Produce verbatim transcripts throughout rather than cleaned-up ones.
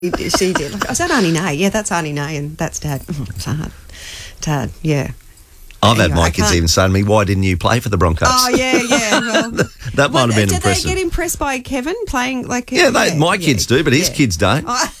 She did. Like, is that Auntie Nay? Yeah, that's Auntie Nay, and that's Dad. Oh, it's hard. Dad, yeah. I've Anyway, had my I kids can't- even say to me, why didn't you play for the Broncos? Oh, yeah, yeah. Well, that might have been did impressive. they get impressed by Kevin playing like... yeah, they, my yeah, kids do, but his yeah. kids don't. Oh,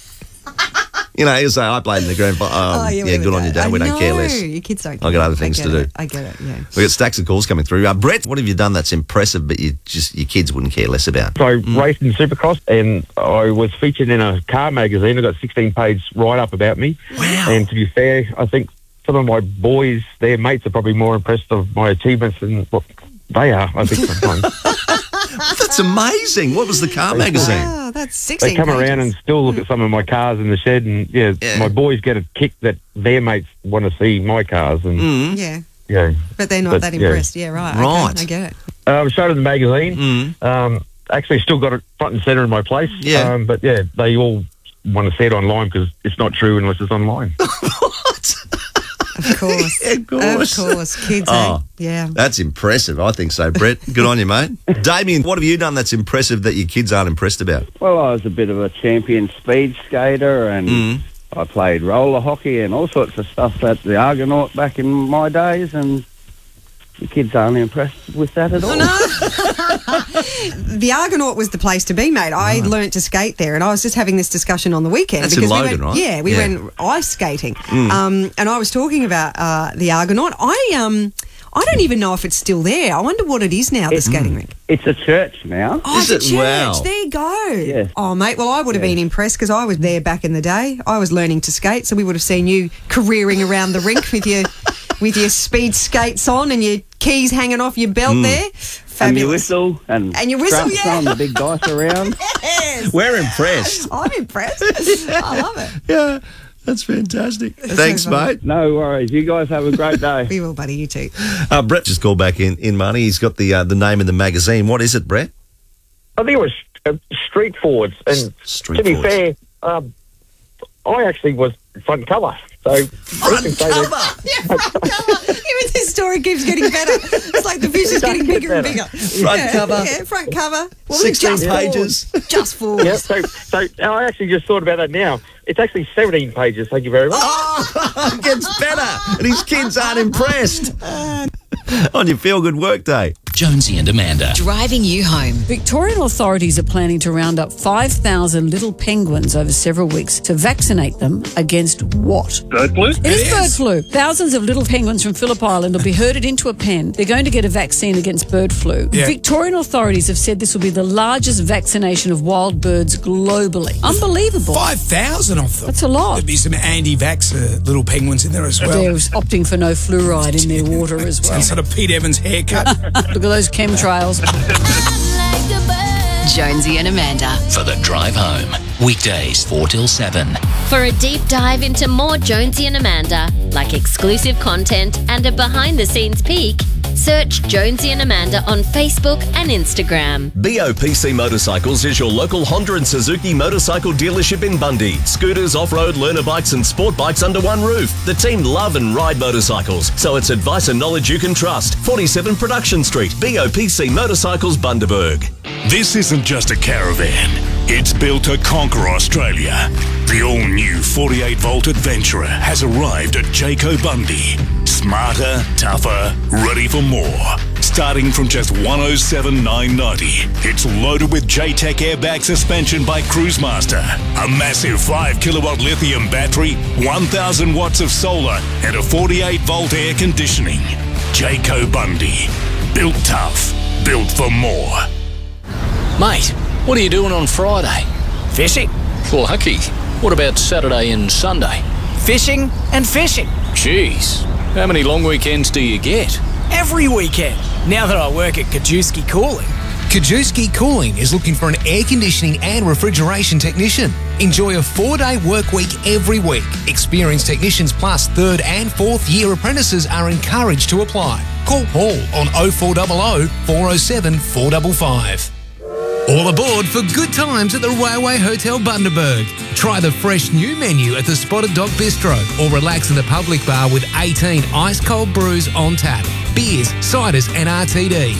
You know, he'll say, I played in the grand final. Oh, oh, yeah, we good would on you, go. Dad. We I don't care know, less. Your kids don't. I've got other I things get to it. do. I get it, yeah. We've got stacks of calls coming through. Uh, Brett, what have you done that's impressive but you just your kids wouldn't care less about? So I raced in Supercross and I was featured in a car magazine. I got sixteen page write-up about me. Wow. And to be fair, I think some of my boys, their mates, are probably more impressed of my achievements than what they are, I think, sometimes. That's amazing. What was the car magazine? Wow, that's sixteen They come pages. around and still look at some of my cars in the shed, and yeah, Yeah. my boys get a kick that their mates want to see my cars, and Mm. Yeah, yeah. but they're not But, that yeah. impressed. Yeah, right. Right. Okay, I get it. Uh, I was showed in the magazine. Mm. Um, actually, still got it front and centre in my place. Yeah. Um, but yeah, they all want to see it online because it's not true unless it's online. What? Of course. Yeah, of course. Of course. Kids, Oh. eh? Yeah. That's impressive. I think so, Brett. Good on you, mate. Damien, what have you done that's impressive that your kids aren't impressed about? Well, I was a bit of a champion speed skater and Mm. I played roller hockey and all sorts of stuff at the Argonaut back in my days, and the kids aren't impressed with that at all. Oh, no. The Argonaut was the place to be, mate. I learnt to skate there, and I was just having this discussion on the weekend. That's in because we Logan, went, right? Yeah, we Yeah. went ice skating. Um, and I was talking about uh, the Argonaut. I um, I don't even know if it's still there. I wonder what it is now, the It- skating rink. It's a church now. Oh, Is the it? church. Wow. There you go. Yeah. Oh, mate. Well, I would have Yeah. been impressed because I was there back in the day. I was learning to skate, so we would have seen you careering around the rink with your with your speed skates on and your keys hanging off your belt there. And Fabulous. you whistle and, And you whistle, strap yeah. on the big dice around. Yes. We're impressed. I'm impressed. I love it. Yeah, that's fantastic. Thanks, so funny. mate. No worries. You guys have a great day. We will, buddy. You too. Uh, Brett just called back in, in money. He's got the uh, the name of the magazine. What is it, Brett? I think it was uh, Street Forwards, and Street to be Forwards. fair, um, I actually was front cover. So Front you can say that- cover. Yeah, front cover. Even this story keeps getting better. It's like the fish is It does getting get bigger and better. bigger. Front yeah, cover. Yeah, front cover. Well, sixteen just pages. Forwards. Just forwards. Yeah, so, so I actually just thought about that now. It's actually seventeen pages, thank you very much. Oh, it gets better. And his kids aren't impressed. On your feel-good work day. Jonesy and Amanda. Driving you home. Victorian authorities are planning to round up five thousand little penguins over several weeks to vaccinate them against what? Bird flu? It is bird flu. Thousands of little penguins from Phillip Island will be herded into a pen. They're going to get a vaccine against bird flu. Yeah. Victorian authorities have said this will be the largest vaccination of wild birds globally. Unbelievable. five thousand of them. That's a lot. There'd be some anti-vax uh, little penguins in there as well. They're opting for no fluoride in their water as well. Some sort of Pete Evans haircut. Look at those chemtrails. Jonesy and Amanda. For the drive home. Weekdays four till seven. For a deep dive into more Jonesy and Amanda, like exclusive content and a behind-the-scenes peek, search Jonesy and Amanda on Facebook and Instagram. B O P C Motorcycles is your local Honda and Suzuki motorcycle dealership in Bundy. Scooters, off-road, learner bikes and sport bikes under one roof. The team love and ride motorcycles, so it's advice and knowledge you can trust. forty-seven Production Street, B O P C Motorcycles, Bundaberg. This isn't just a caravan. It's built to conquer Australia. The all-new forty-eight volt Adventurer has arrived at Jayco Bundy. Smarter, tougher, ready for more. Starting from just one oh seven thousand nine hundred ninety dollars. It's loaded with J-Tech airbag suspension by Cruisemaster, a massive five kilowatt lithium battery, one thousand watts of solar, and a forty-eight volt air conditioning. Jayco Bundy. Built tough. Built for more. Mate, what are you doing on Friday? Fishing, Lucky. What about Saturday and Sunday? fishing, and fishing. Jeez, how many long weekends do you get? Every weekend, now that I work at Kajewski Cooling. Kajewski Cooling is looking for an air conditioning and refrigeration technician. Enjoy a four-day work week every week. Experienced technicians plus third and fourth year apprentices are encouraged to apply. Call Paul on oh four hundred, four oh seven, four five five. All aboard for good times at the Railway Hotel Bundaberg. Try the fresh new menu at the Spotted Dog Bistro or relax in the public bar with eighteen ice-cold brews on tap, beers, ciders and R T Ds.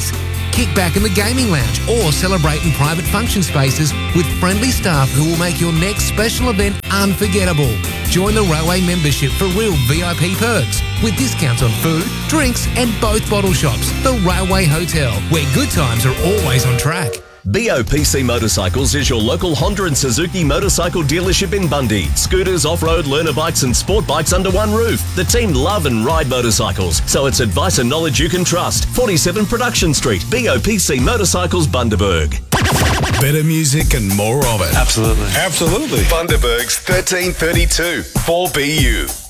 kick back in the gaming lounge, or celebrate in private function spaces with friendly staff who will make your next special event unforgettable. Join the Railway membership for real V I P perks with discounts on food, drinks and both bottle shops. The Railway Hotel, where good times are always on track. B O P C Motorcycles is your local Honda and Suzuki motorcycle dealership in Bundy. Scooters, off-road, learner bikes and sport bikes under one roof. The team love and ride motorcycles, so it's advice and knowledge you can trust. forty-seven Production Street, B O P C Motorcycles, Bundaberg. Better music and more of it. Absolutely. Absolutely. Bundaberg's thirteen thirty-two four B U.